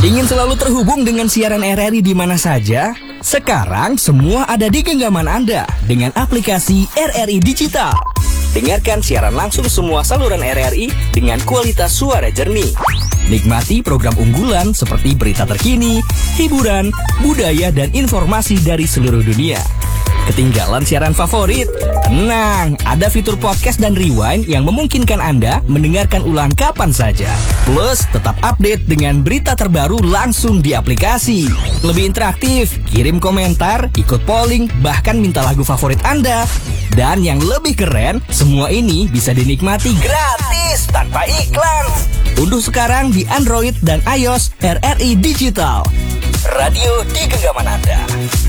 Ingin selalu terhubung dengan siaran RRI di mana saja? Sekarang semua ada di genggaman Anda dengan aplikasi RRI Digital. Dengarkan siaran langsung semua saluran RRI dengan kualitas suara jernih. Nikmati program unggulan seperti berita terkini, hiburan, budaya, dan informasi dari seluruh dunia. Ketinggalan siaran favorit? Tenang, ada fitur podcast dan rewind yang memungkinkan Anda mendengarkan ulang kapan saja. Plus, tetap update dengan berita terbaru langsung di aplikasi. Lebih interaktif, kirim komentar, ikut polling, bahkan minta lagu favorit Anda. Dan yang lebih keren, semua ini bisa dinikmati gratis tanpa iklan. Unduh sekarang di Android dan iOS RRI Digital. Radio di genggaman Anda.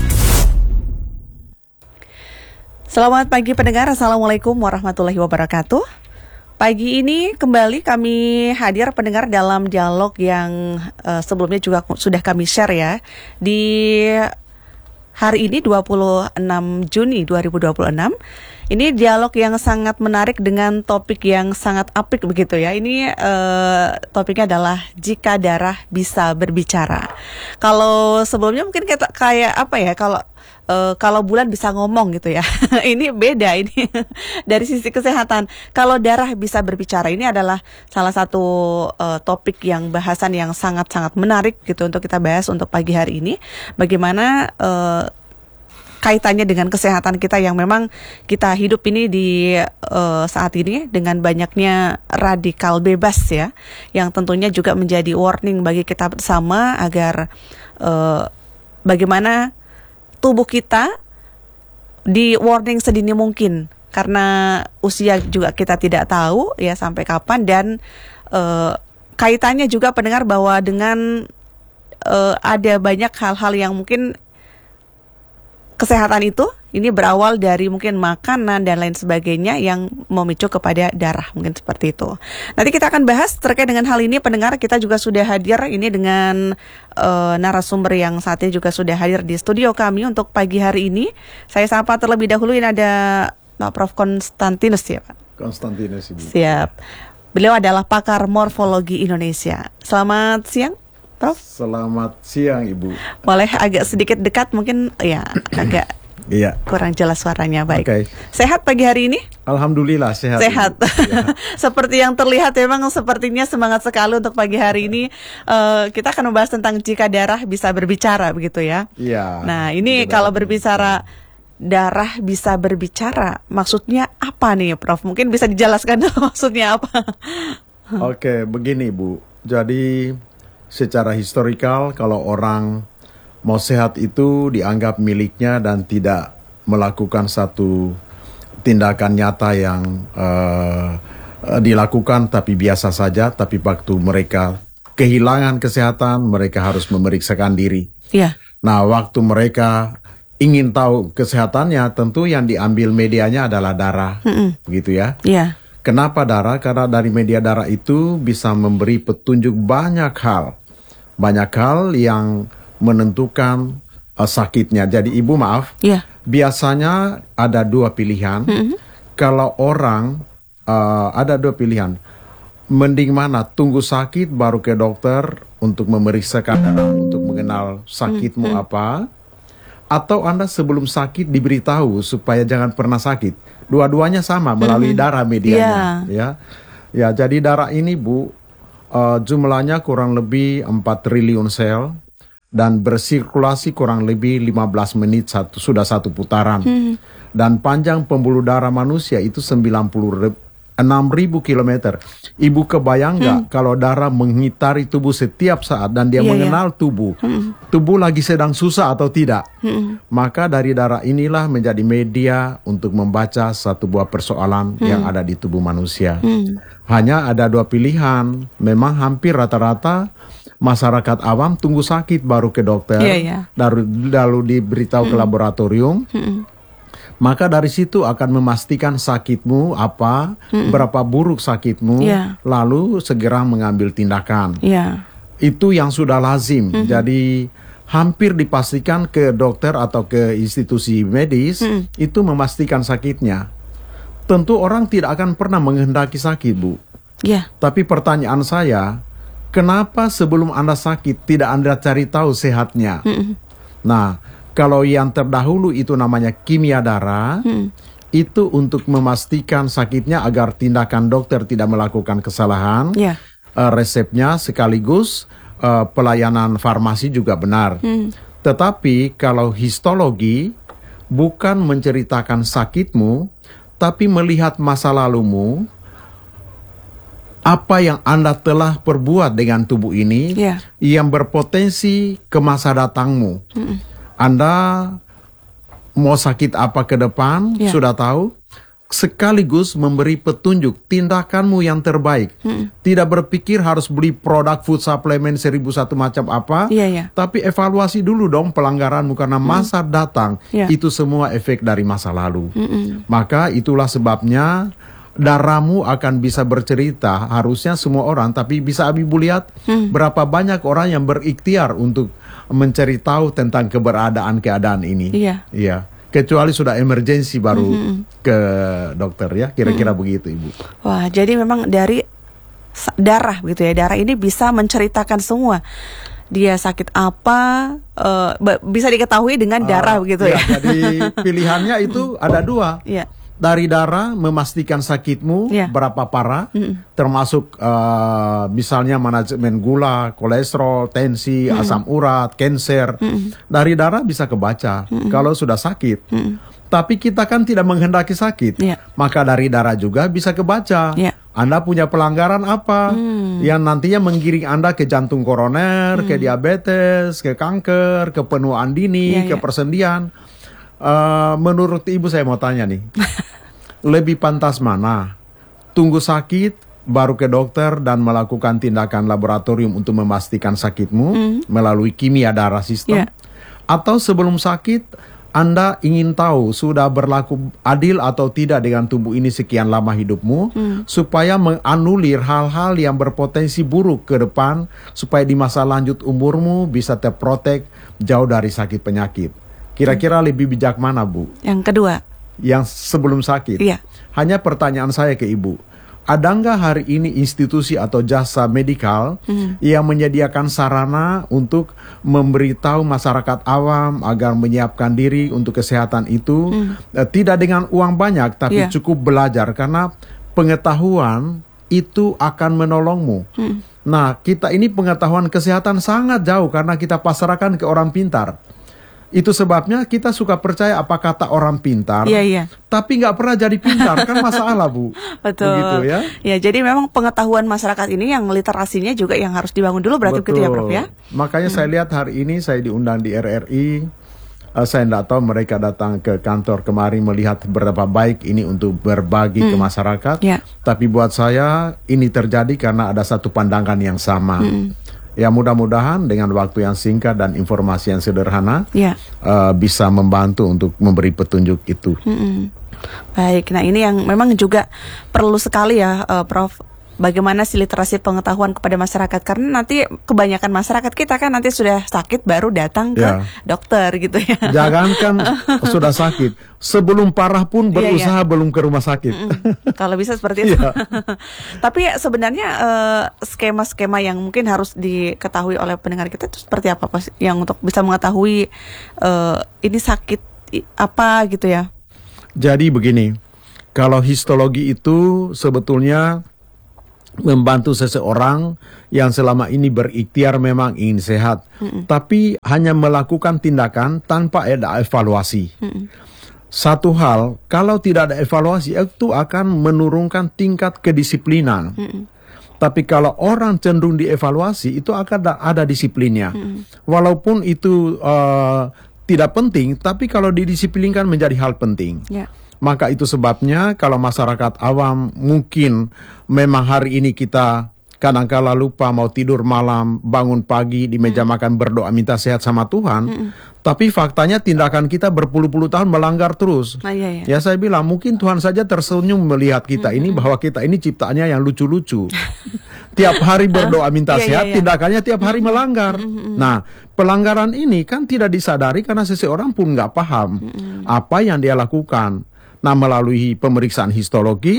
Selamat pagi pendengar, Assalamualaikum warahmatullahi wabarakatuh. Pagi ini kembali kami hadir pendengar dalam dialog yang sebelumnya juga sudah kami share ya. Di hari ini 26 Juni 2026. Ini dialog yang sangat menarik dengan topik yang sangat apik begitu ya. Ini topiknya adalah jika darah bisa berbicara. Kalau sebelumnya mungkin kayak apa ya, kalau bulan bisa ngomong gitu ya. Ini beda ini dari sisi kesehatan. Kalau darah bisa berbicara, ini adalah salah satu topik yang bahasan yang sangat-sangat menarik gitu untuk kita bahas untuk pagi hari ini. Bagaimana kaitannya dengan kesehatan kita yang memang kita hidup ini di saat ini dengan banyaknya radikal bebas ya, yang tentunya juga menjadi warning bagi kita bersama agar bagaimana tubuh kita di warning sedini mungkin, karena usia juga kita tidak tahu ya sampai kapan, dan kaitannya juga pendengar bahwa dengan ada banyak hal-hal yang mungkin kesehatan itu ini berawal dari mungkin makanan dan lain sebagainya yang memicu kepada darah, mungkin seperti itu. Nanti kita akan bahas terkait dengan hal ini pendengar. Kita juga sudah hadir ini dengan narasumber yang saat ini juga sudah hadir di studio kami untuk pagi hari ini. Saya sapa terlebih dahulu, ini ada Pak Prof. Konstantinus ya Pak? Konstantinus Ibu. Siap. Beliau adalah pakar morfologi Indonesia. Selamat siang Prof. Selamat siang Ibu. Boleh agak sedikit dekat mungkin ya, agak iya, kurang jelas suaranya. Baik. Okay. Sehat pagi hari ini? Alhamdulillah sehat. Sehat. Ya. Seperti yang terlihat memang sepertinya semangat sekali untuk pagi hari ini. Kita akan membahas tentang jika darah bisa berbicara begitu ya. Iya. Nah, ini kalau berbicara darah bisa berbicara, maksudnya apa nih Prof? Mungkin bisa dijelaskan maksudnya apa? Oke, begini Bu. Jadi secara historikal, kalau orang mau sehat itu dianggap miliknya dan tidak melakukan satu tindakan nyata yang dilakukan tapi biasa saja. Tapi waktu mereka kehilangan kesehatan, mereka harus memeriksakan diri. Yeah. Nah, waktu mereka ingin tahu kesehatannya, tentu yang diambil medianya adalah darah, begitu ya. Yeah. Kenapa darah? Karena dari media darah itu bisa memberi petunjuk banyak hal yang menentukan sakitnya. Jadi Ibu maaf, biasanya ada dua pilihan. Kalau orang ada dua pilihan, mending mana? Tunggu sakit baru ke dokter untuk memeriksakan darah, untuk mengenal sakitmu apa, atau Anda sebelum sakit diberitahu supaya jangan pernah sakit. Dua-duanya sama melalui darah medianya. Ya, jadi darah ini Bu, jumlahnya kurang lebih 4 triliun sel dan bersirkulasi kurang lebih 15 menit sudah satu putaran. Dan panjang pembuluh darah manusia itu 96.000 kilometer. Ibu kebayang nggak kalau darah mengitari tubuh setiap saat dan dia mengenal tubuh. Tubuh lagi sedang susah atau tidak. Maka dari darah inilah menjadi media untuk membaca satu buah persoalan yang ada di tubuh manusia. Hanya ada dua pilihan. Memang hampir rata-rata masyarakat awam tunggu sakit baru ke dokter. Lalu diberitahu ke laboratorium. Maka dari situ akan memastikan sakitmu apa, berapa buruk sakitmu, lalu segera mengambil tindakan. Itu yang sudah lazim. Jadi hampir dipastikan ke dokter atau ke institusi medis itu memastikan sakitnya. Tentu orang tidak akan pernah menghendaki sakit, Bu. Tapi pertanyaan saya, kenapa sebelum Anda sakit tidak Anda cari tahu sehatnya? Nah, kalau yang terdahulu itu namanya kimia darah, itu untuk memastikan sakitnya agar tindakan dokter tidak melakukan kesalahan. Resepnya sekaligus pelayanan farmasi juga benar. Tetapi kalau histologi bukan menceritakan sakitmu, tapi melihat masa lalumu, apa yang Anda telah perbuat dengan tubuh ini yang berpotensi ke masa datangmu. Anda mau sakit apa ke depan, sudah tahu, sekaligus memberi petunjuk tindakanmu yang terbaik. Tidak berpikir harus beli produk food supplement 1001 macam apa, tapi evaluasi dulu dong pelanggaranmu, karena masa datang itu semua efek dari masa lalu. Maka itulah sebabnya darahmu akan bisa bercerita, harusnya semua orang, tapi bisa Ibu lihat berapa banyak orang yang berikhtiar untuk mencari tahu tentang keadaan ini. Kecuali sudah emergensi baru ke dokter ya, kira-kira begitu Ibu. Wah, jadi memang dari darah gitu ya, darah ini bisa menceritakan semua. Dia sakit apa, bisa diketahui dengan darah begitu ya. Jadi pilihannya itu ada dua. Dari darah memastikan sakitmu berapa parah, termasuk misalnya manajemen gula, kolesterol, tensi, asam urat, kanker. Dari darah bisa kebaca kalau sudah sakit. Tapi kita kan tidak menghendaki sakit, maka dari darah juga bisa kebaca. Anda punya pelanggaran apa yang nantinya menggiring Anda ke jantung koroner, ke diabetes, ke kanker, ke penuaan dini, ke persendian. Menurut Ibu saya mau tanya nih, lebih pantas mana? Tunggu sakit baru ke dokter dan melakukan tindakan laboratorium untuk memastikan sakitmu melalui kimia darah sistem, atau sebelum sakit Anda ingin tahu sudah berlaku adil atau tidak dengan tubuh ini sekian lama hidupmu, supaya menganulir hal-hal yang berpotensi buruk ke depan, supaya di masa lanjut umurmu bisa terprotek jauh dari sakit penyakit. Kira-kira lebih bijak mana, Bu? Yang kedua. Yang sebelum sakit. Hanya pertanyaan saya ke Ibu, ada nggak hari ini institusi atau jasa medikal yang menyediakan sarana untuk memberitahu masyarakat awam agar menyiapkan diri untuk kesehatan itu, tidak dengan uang banyak, tapi cukup belajar, karena pengetahuan itu akan menolongmu. Nah, kita ini pengetahuan kesehatan sangat jauh karena kita pasrahkan ke orang pintar. Itu sebabnya kita suka percaya apa kata orang pintar, tapi nggak pernah jadi pintar, kan masalah, Bu. Betul. Begitu ya. Ya, jadi memang pengetahuan masyarakat ini yang literasinya juga yang harus dibangun dulu, berarti gitu ya, Prof ya. Makanya saya lihat hari ini saya diundang di RRI. Saya tidak tahu mereka datang ke kantor kemarin melihat berapa baik ini untuk berbagi ke masyarakat. Tapi buat saya ini terjadi karena ada satu pandangan yang sama. Ya, mudah-mudahan dengan waktu yang singkat dan informasi yang sederhana bisa membantu untuk memberi petunjuk itu. Baik, nah ini yang memang juga perlu sekali ya, Prof. Bagaimana sih literasi pengetahuan kepada masyarakat, karena nanti kebanyakan masyarakat kita kan nanti sudah sakit baru datang ke dokter gitu ya. Jangankan sudah sakit, sebelum parah pun berusaha belum ke rumah sakit. Kalau bisa seperti itu. Tapi sebenarnya skema-skema yang mungkin harus diketahui oleh pendengar kita itu seperti apa, Pak? Yang untuk bisa mengetahui ini sakit apa gitu ya. Jadi begini, kalau histologi itu sebetulnya membantu seseorang yang selama ini berikhtiar memang ingin sehat, tapi hanya melakukan tindakan tanpa ada evaluasi. Satu hal, kalau tidak ada evaluasi itu akan menurunkan tingkat kedisiplinan. Tapi kalau orang cenderung dievaluasi, itu akan ada disiplinnya. Walaupun itu tidak penting, tapi kalau didisiplinkan menjadi hal penting. Maka itu sebabnya kalau masyarakat awam mungkin memang hari ini kita kadang-kala lupa mau tidur malam, bangun pagi di meja makan berdoa minta sehat sama Tuhan. Tapi faktanya tindakan kita berpuluh-puluh tahun melanggar terus. Ya saya bilang mungkin Tuhan saja tersenyum melihat kita ini bahwa kita ini ciptaannya yang lucu-lucu. Tiap hari berdoa minta sehat, tindakannya tiap hari melanggar. Nah, pelanggaran ini kan tidak disadari karena seseorang pun nggak paham apa yang dia lakukan. Nah, melalui pemeriksaan histologi,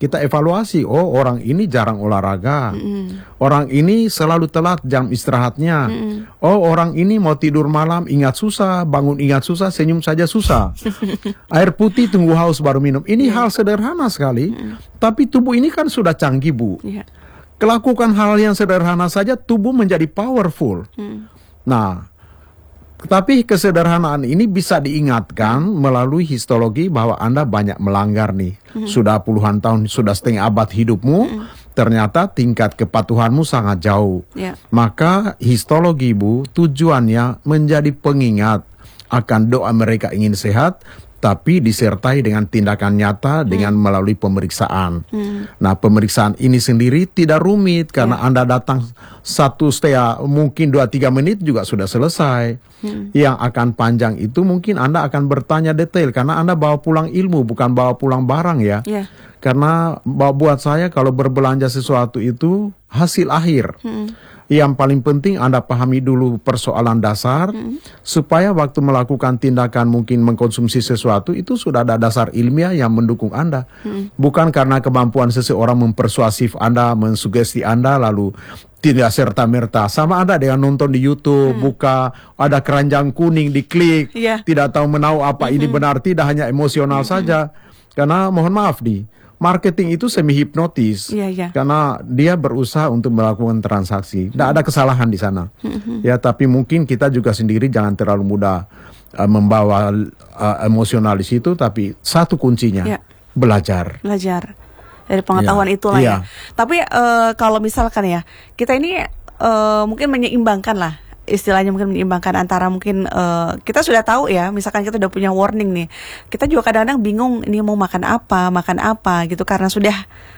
kita evaluasi. Oh, orang ini jarang olahraga. Orang ini selalu telat jam istirahatnya. Oh, orang ini mau tidur malam ingat susah, bangun ingat susah, senyum saja susah. Air putih tunggu haus baru minum. Ini hal sederhana sekali, tapi tubuh ini kan sudah canggih, Bu. Lakukan hal yang sederhana saja tubuh menjadi powerful. Nah, tapi kesederhanaan ini bisa diingatkan melalui histologi bahwa Anda banyak melanggar nih. Sudah puluhan tahun, sudah setengah abad hidupmu, ternyata tingkat kepatuhanmu sangat jauh. Maka histologi, Bu, tujuannya menjadi pengingat akan doa mereka ingin sehat, tapi disertai dengan tindakan nyata dengan melalui pemeriksaan. Nah, pemeriksaan ini sendiri tidak rumit karena Anda datang 1,5 mungkin 2-3 menit juga sudah selesai. Yang akan panjang itu mungkin Anda akan bertanya detail karena Anda bawa pulang ilmu bukan bawa pulang barang ya. Karena buat saya kalau berbelanja sesuatu itu hasil akhir. Yang paling penting Anda pahami dulu persoalan dasar supaya waktu melakukan tindakan mungkin mengkonsumsi sesuatu itu sudah ada dasar ilmiah yang mendukung Anda. Bukan karena kemampuan seseorang mempersuasif Anda, mensugesti Anda lalu tidak serta-merta. Sama Anda dengan nonton di YouTube, buka ada keranjang kuning diklik, tidak tahu menahu apa ini benar, tidak hanya emosional saja. Karena mohon maaf nih, marketing itu semi hipnotis karena dia berusaha untuk melakukan transaksi. Tidak ada kesalahan di sana. Ya, tapi mungkin kita juga sendiri jangan terlalu mudah membawa emosional di situ. Tapi satu kuncinya belajar. Dari pengetahuan itulah ya. Tapi kalau misalkan ya kita ini mungkin menyeimbangkan lah. Istilahnya mungkin menyeimbangkan antara mungkin kita sudah tahu ya, misalkan kita udah punya warning nih, kita juga kadang-kadang bingung ini mau makan apa gitu karena sudah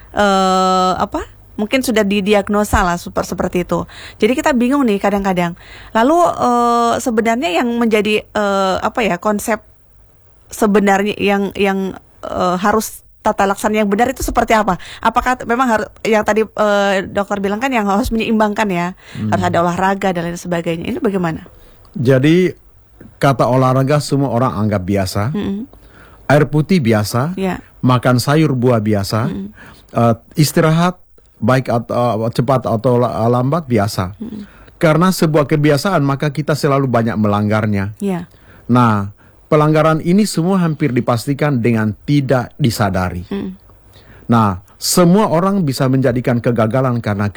mungkin sudah didiagnosa lah seperti itu. Jadi kita bingung nih kadang-kadang. Lalu sebenarnya yang menjadi konsep sebenarnya yang harus tata laksana yang benar itu seperti apa? Apakah memang harus yang tadi dokter bilang kan yang harus menyeimbangkan ya, harus ada olahraga dan lain sebagainya. Ini bagaimana? Jadi kata olahraga semua orang anggap biasa, air putih biasa, makan sayur buah biasa, istirahat baik atau cepat atau lambat biasa. Karena sebuah kebiasaan maka kita selalu banyak melanggarnya. Nah, pelanggaran ini semua hampir dipastikan dengan tidak disadari. Nah, semua orang bisa menjadikan kegagalan karena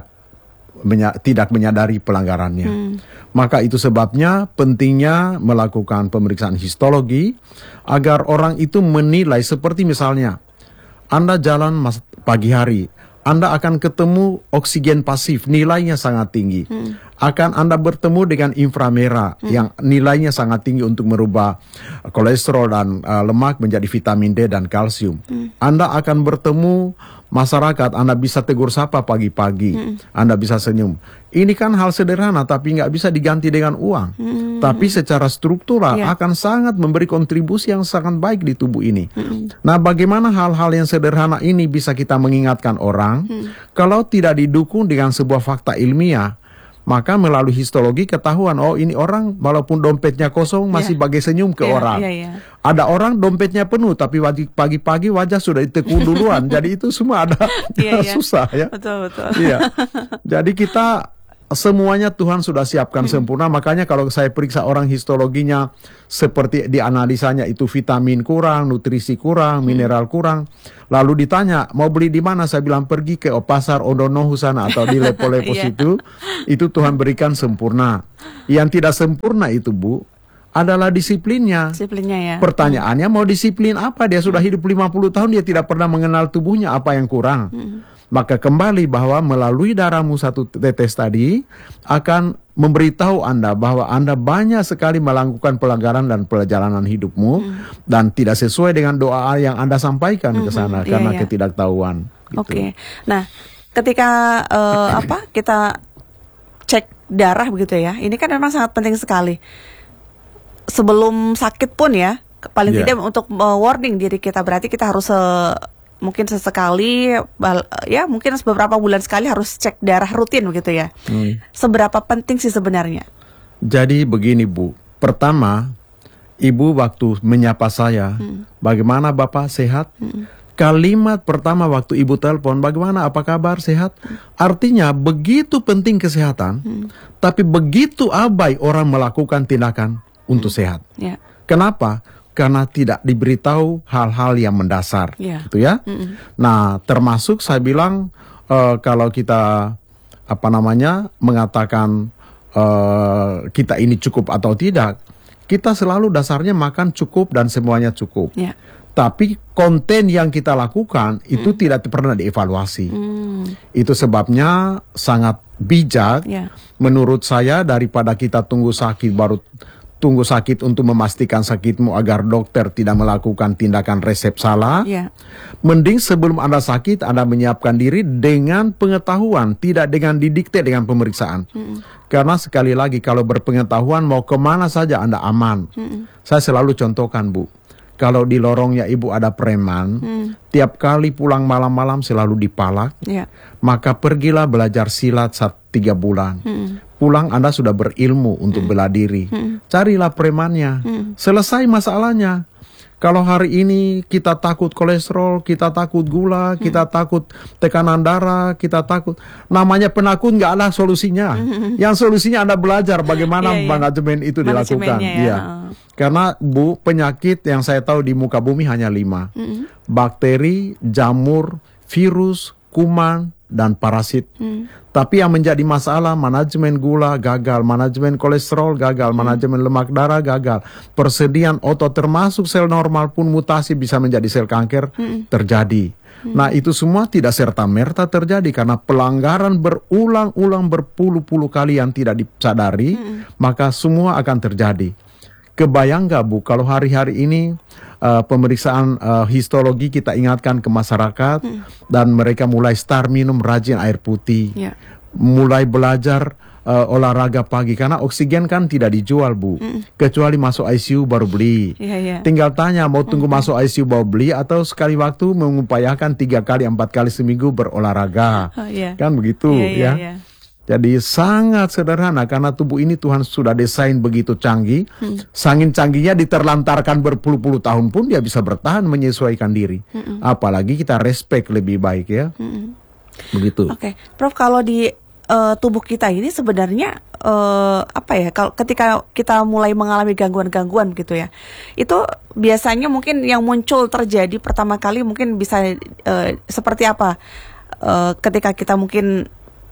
tidak menyadari pelanggarannya. Maka itu sebabnya pentingnya melakukan pemeriksaan histologi agar orang itu menilai seperti misalnya Anda jalan pagi hari, Anda akan ketemu oksigen pasif, nilainya sangat tinggi. Akan Anda bertemu dengan inframerah yang nilainya sangat tinggi untuk merubah kolesterol dan lemak menjadi vitamin D dan kalsium. Anda akan bertemu masyarakat, Anda bisa tegur sapa pagi-pagi, Anda bisa senyum. Ini kan hal sederhana tapi nggak bisa diganti dengan uang. Tapi secara struktural akan sangat memberi kontribusi yang sangat baik di tubuh ini. Nah, bagaimana hal-hal yang sederhana ini bisa kita mengingatkan orang kalau tidak didukung dengan sebuah fakta ilmiah? Maka melalui histologi ketahuan, oh ini orang walaupun dompetnya kosong masih bagai senyum ke orang. Ada orang dompetnya penuh tapi pagi-pagi wajah sudah ditekuk duluan. Jadi itu semua ada susah ya. Betul. Jadi kita semuanya Tuhan sudah siapkan sempurna. Makanya kalau saya periksa orang histologinya seperti dianalisanya itu vitamin kurang, nutrisi kurang, mineral kurang. Lalu ditanya mau beli di mana? Saya bilang pergi ke pasar Odonohu sana atau di Lepo-Lepo situ. Itu Tuhan berikan sempurna. Yang tidak sempurna itu, Bu, adalah disiplinnya. Pertanyaannya mau disiplin apa? Dia sudah hidup 50 tahun dia tidak pernah mengenal tubuhnya apa yang kurang. Maka kembali bahwa melalui darahmu 1 tetes tadi akan memberitahu Anda bahwa Anda banyak sekali melakukan pelanggaran dan perjalanan hidupmu dan tidak sesuai dengan doa yang Anda sampaikan ke sana karena ketidaktahuan. Gitu. Nah, ketika kita cek darah begitu ya, ini kan memang sangat penting sekali. Sebelum sakit pun ya, paling tidak untuk warning diri kita, berarti kita harus mungkin sesekali ya mungkin beberapa bulan sekali harus cek darah rutin begitu ya. Seberapa penting sih sebenarnya? Jadi begini, Bu. Pertama, Ibu waktu menyapa saya, bagaimana Bapak sehat? Kalimat pertama waktu ibu telepon, bagaimana, apa kabar, sehat? Artinya begitu penting kesehatan, tapi begitu abai orang melakukan tindakan untuk sehat. Kenapa? Karena tidak diberitahu hal-hal yang mendasar, gitu ya. Nah, termasuk saya bilang kalau kita mengatakan kita ini cukup atau tidak, kita selalu dasarnya makan cukup dan semuanya cukup. Tapi konten yang kita lakukan itu tidak pernah dievaluasi. Itu sebabnya sangat bijak menurut saya, daripada kita tunggu sakit untuk memastikan sakitmu agar dokter tidak melakukan tindakan resep salah. Mending sebelum Anda sakit, Anda menyiapkan diri dengan pengetahuan, tidak dengan didikte dengan pemeriksaan. Karena sekali lagi, kalau berpengetahuan mau kemana saja Anda aman. Saya selalu contohkan, Bu, kalau di lorongnya ibu ada preman, tiap kali pulang malam-malam selalu dipalak, maka pergilah belajar silat 3 bulan. Pulang Anda sudah berilmu untuk bela diri. Carilah premannya, selesai masalahnya. Kalau hari ini kita takut kolesterol, kita takut gula, kita takut tekanan darah, kita takut, namanya penakut nggak ada solusinya. Yang solusinya Anda belajar bagaimana manajemen itu dilakukan. Karena Bu, penyakit yang saya tahu di muka bumi hanya 5. Bakteri, jamur, virus, kuman, dan parasit. Tapi yang menjadi masalah, manajemen gula gagal, manajemen kolesterol gagal, manajemen lemak darah gagal, persediaan otot termasuk sel normal pun mutasi bisa menjadi sel kanker terjadi. Nah, itu semua tidak serta-merta terjadi karena pelanggaran berulang-ulang berpuluh-puluh kali yang tidak disadari, maka semua akan terjadi. Kebayang nggak, Bu, kalau hari-hari ini pemeriksaan histologi kita ingatkan ke masyarakat, dan mereka mulai start minum rajin air putih, mulai belajar olahraga pagi, karena oksigen kan tidak dijual, Bu, kecuali masuk ICU baru beli. Tinggal tanya mau tunggu masuk ICU baru beli atau sekali waktu mengupayakan 3 kali 4 kali seminggu berolahraga, kan begitu ya. Jadi sangat sederhana, karena tubuh ini Tuhan sudah desain begitu canggih. Saking canggihnya diterlantarkan berpuluh-puluh tahun pun dia bisa bertahan menyesuaikan diri. Apalagi kita respect lebih baik ya. Begitu. Oke, Prof, kalau di tubuh kita ini sebenarnya kalau ketika kita mulai mengalami gangguan-gangguan gitu ya, itu biasanya mungkin yang muncul terjadi pertama kali mungkin bisa seperti apa? Ketika kita mungkin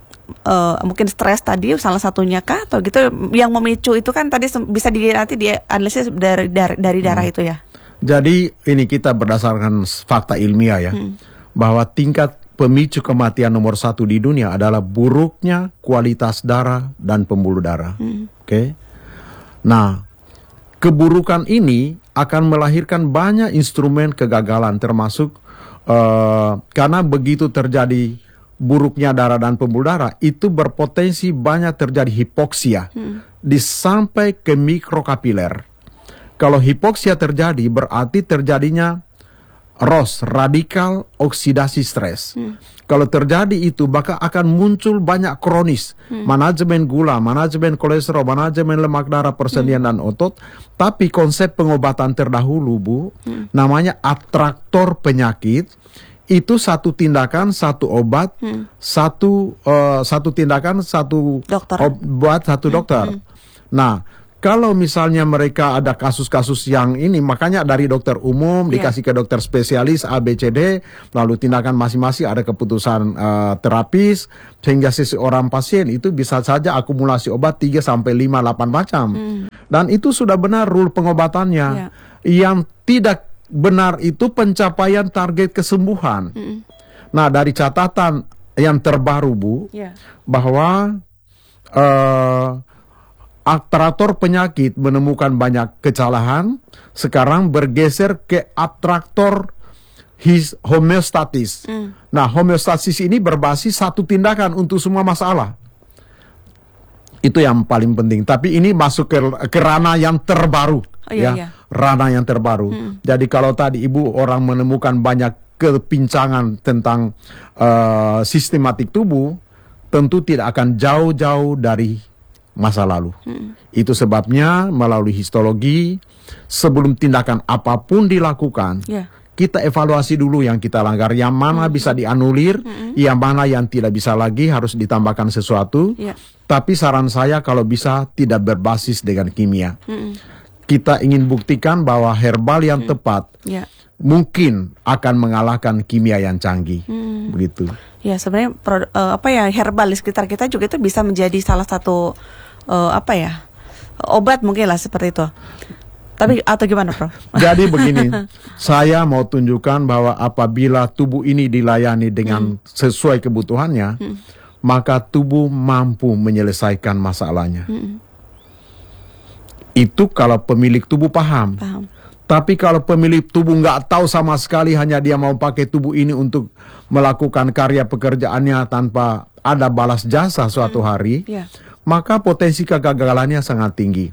stres tadi salah satunya kah, atau gitu yang memicu itu kan tadi bisa nanti dianalisis dari darah itu ya. Jadi ini kita berdasarkan fakta ilmiah ya, bahwa tingkat pemicu kematian nomor 1 di dunia adalah buruknya kualitas darah dan pembuluh darah. Oke. Nah, keburukan ini akan melahirkan banyak instrumen kegagalan, termasuk karena begitu terjadi buruknya darah dan pembuluh darah, itu berpotensi banyak terjadi hipoksia sampai ke mikrokapiler. Kalau hipoksia terjadi, berarti terjadinya ROS, radikal oksidasi stres. Kalau terjadi itu, maka akan muncul banyak kronis, manajemen gula, manajemen kolesterol, manajemen lemak darah, persediaan dan otot. Tapi konsep pengobatan terdahulu, Bu, namanya atraktor penyakit. Itu satu tindakan, satu obat, satu tindakan, satu obat, satu dokter. Nah, kalau misalnya mereka ada kasus-kasus yang ini, makanya dari dokter umum dikasih ke dokter spesialis A, B, C, D, lalu tindakan masing-masing ada keputusan terapis, sehingga seseorang pasien itu bisa saja akumulasi obat 3 sampai 5, 8 macam. Dan itu sudah benar rule pengobatannya. Yang tidak benar itu pencapaian target kesembuhan. Nah, dari catatan yang terbaru, Bu, bahwa atraktor penyakit menemukan banyak kesalahan, sekarang bergeser ke atraktor homeostatis. Nah, homeostatis ini berbasis satu tindakan untuk semua masalah. Itu yang paling penting. Tapi ini masuk ke ranah yang terbaru. Ranah yang terbaru. Jadi kalau tadi Ibu orang menemukan banyak kepincangan tentang sistematik tubuh, tentu tidak akan jauh-jauh dari masa lalu. Itu sebabnya melalui histologi, sebelum tindakan apapun dilakukan, kita evaluasi dulu yang kita langgar, yang mana bisa dianulir, yang mana yang tidak bisa lagi harus ditambahkan sesuatu. Tapi saran saya kalau bisa tidak berbasis dengan kimia. Kita ingin buktikan bahwa herbal yang tepat mungkin akan mengalahkan kimia yang canggih, begitu. Ya, sebenarnya herbal di sekitar kita juga itu bisa menjadi salah satu obat mungkin lah seperti itu. Tapi atau gimana, Prof? Jadi begini, saya mau tunjukkan bahwa apabila tubuh ini dilayani dengan sesuai kebutuhannya, maka tubuh mampu menyelesaikan masalahnya. Itu kalau pemilik tubuh paham. Tapi kalau pemilik tubuh nggak tahu sama sekali, hanya dia mau pakai tubuh ini untuk melakukan karya pekerjaannya tanpa ada balas jasa suatu hari, maka potensi kegagalannya sangat tinggi.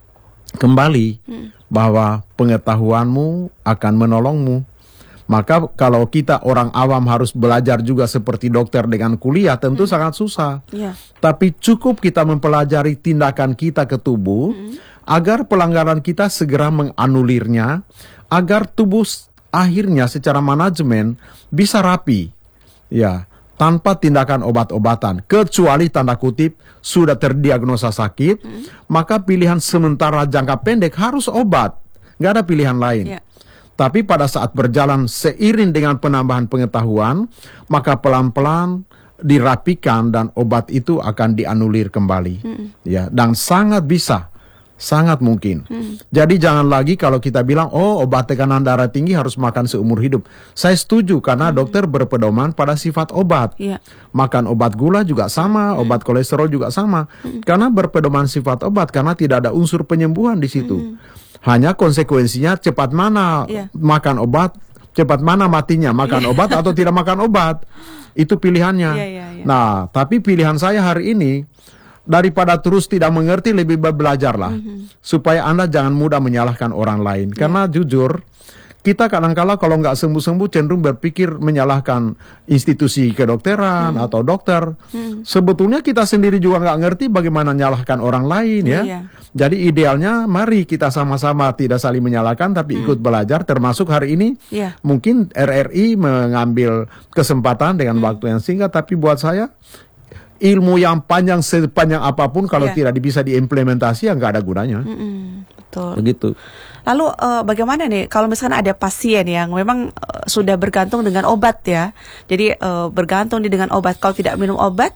Kembali bahwa pengetahuanmu akan menolongmu. Maka kalau kita orang awam harus belajar juga seperti dokter dengan kuliah, tentu sangat susah. Tapi cukup kita mempelajari tindakan kita ke tubuh, agar pelanggaran kita segera menganulirnya, agar tubuh akhirnya secara manajemen bisa rapi, ya, tanpa tindakan obat-obatan. Kecuali tanda kutip sudah terdiagnosa sakit, maka pilihan sementara jangka pendek harus obat, nggak ada pilihan lain. Tapi pada saat berjalan seiring dengan penambahan pengetahuan, maka pelan-pelan dirapikan dan obat itu akan dianulir kembali. Ya, dan sangat bisa. Sangat mungkin. Jadi jangan lagi kalau kita bilang, oh obat tekanan darah tinggi harus makan seumur hidup. Saya setuju karena dokter berpedoman pada sifat obat. Makan obat gula juga sama, obat kolesterol juga sama. Karena berpedoman sifat obat, karena tidak ada unsur penyembuhan di situ. Hanya konsekuensinya cepat mana makan obat, cepat mana matinya, makan obat atau tidak makan obat. Itu pilihannya. Nah, tapi pilihan saya hari ini, daripada terus tidak mengerti, lebih belajarlah. Supaya Anda jangan mudah menyalahkan orang lain. Karena jujur, kita kadang-kala kalau nggak sembuh-sembuh cenderung berpikir menyalahkan institusi kedokteran atau dokter. Sebetulnya kita sendiri juga nggak ngerti bagaimana menyalahkan orang lain, ya. Jadi idealnya mari kita sama-sama tidak saling menyalahkan, tapi ikut belajar. Termasuk hari ini mungkin RRI mengambil kesempatan dengan waktu yang singkat, tapi buat saya ilmu yang panjang sepanjang apapun kalau tidak bisa diimplementasi, ya nggak ada gunanya. Betul. Begitu. Lalu bagaimana nih kalau misalnya ada pasien yang memang sudah bergantung dengan obat, ya? Jadi bergantung dengan obat. Kalau tidak minum obat,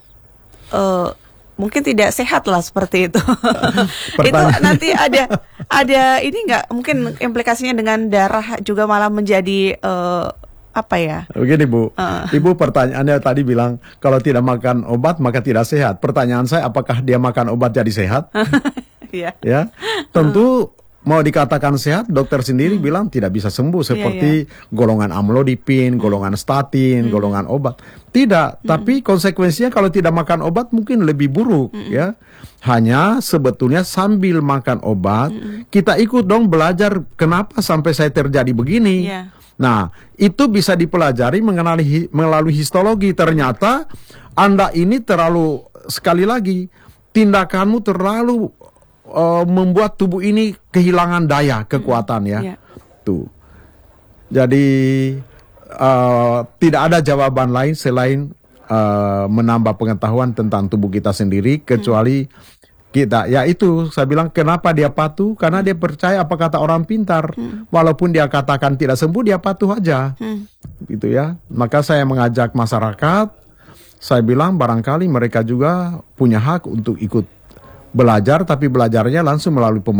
mungkin tidak sehat lah seperti itu. Itu nanti ada ini nggak? Mungkin implikasinya dengan darah juga malah menjadi Begini Bu, Ibu pertanyaannya tadi bilang kalau tidak makan obat maka tidak sehat. Pertanyaan saya, apakah dia makan obat jadi sehat? Ya, tentu mau dikatakan sehat, dokter sendiri bilang tidak bisa sembuh seperti golongan amlodipin, golongan statin, golongan obat. Tidak, tapi konsekuensinya kalau tidak makan obat mungkin lebih buruk, ya. Hanya sebetulnya sambil makan obat, kita ikut dong belajar kenapa sampai saya terjadi begini. Nah, itu bisa dipelajari melalui histologi. Ternyata Anda ini terlalu, sekali lagi, tindakanmu terlalu membuat tubuh ini kehilangan daya, kekuatan, ya. Tuh. Jadi tidak ada jawaban lain selain menambah pengetahuan tentang tubuh kita sendiri, kecuali kita, ya itu saya bilang kenapa dia patuh, karena dia percaya apa kata orang pintar, walaupun dia katakan tidak sembuh dia patuh aja, gitu ya. Maka saya mengajak masyarakat, saya bilang barangkali mereka juga punya hak untuk ikut belajar, tapi belajarnya langsung melalui